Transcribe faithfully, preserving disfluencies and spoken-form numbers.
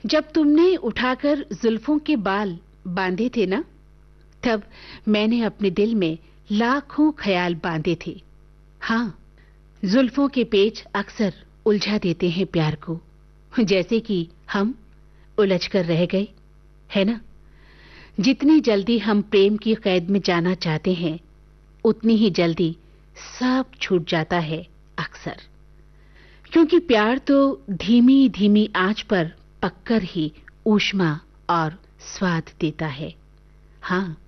जब तुमने उठाकर जुल्फों के बाल बांधे थे ना, तब मैंने अपने दिल में लाखों ख्याल बांधे थे। हाँ, जुल्फों के पेच अक्सर उलझा देते हैं प्यार को, जैसे कि हम उलझ कर रह गए, है ना। जितनी जल्दी हम प्रेम की कैद में जाना चाहते हैं, उतनी ही जल्दी सब छूट जाता है अक्सर, क्योंकि प्यार तो धीमी धीमी आंच पर पककर ही ऊष्मा और स्वाद देता है। हाँ,